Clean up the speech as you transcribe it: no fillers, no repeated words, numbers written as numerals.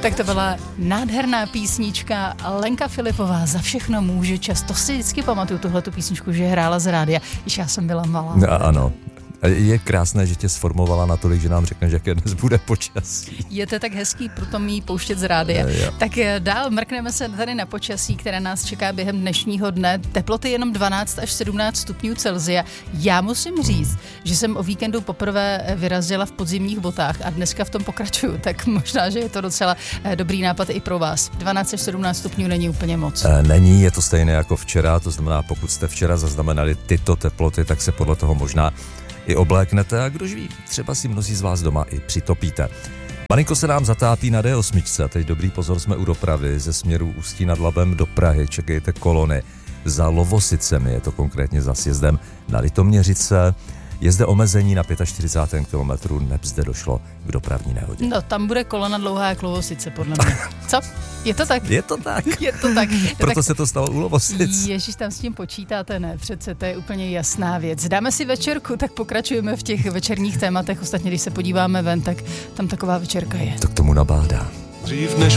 Tak to byla nádherná písnička Lenka Filipová Za všechno může čas. To si vždycky pamatuju, tuhletu písničku, že hrála z rádia, když já jsem byla malá. No, ano. Je krásné, že tě sformovala natolik, že nám řekne, že jaké dnes bude počasí. Je to tak hezký, proto mi pouštět z rádia. Tak dál mrkneme se tady na počasí, které nás čeká během dnešního dne. Teploty jenom 12 až 17 stupňů Celsia. Já musím říct, že jsem o víkendu poprvé vyrazila v podzimních botách a dneska v tom pokračuju, tak možná, že je to docela dobrý nápad i pro vás. 12 až 17 stupňů není úplně moc. Není, je to stejné jako včera, to znamená, pokud jste včera zaznamenali tyto teploty, tak se podle toho možná i obléknete a kdož ví, třeba si mnozí z vás doma i přitopíte. Malinko se nám zatápí na D8, teď dobrý pozor, jsme u dopravy ze směru Ústí nad Labem do Prahy, čekejte kolony. Za Lovosicemi, je to konkrétně za sjezdem na Litoměřice. Je zde omezení na 45. kilometru, neb zde došlo k dopravní nehodě. No, tam bude kolona dlouhá jak Lovosice, podle mě. Co? Je to tak? Je to tak. Je to tak. Proto tak se to stalo u Lovosic. Ježíš, tam s tím počítáte, ne? Přece to je úplně jasná věc. Dáme si večerku, tak pokračujeme v těch večerních tématech. Ostatně, když se podíváme ven, tak tam taková večerka je. To k tomu nabádá. Dřív než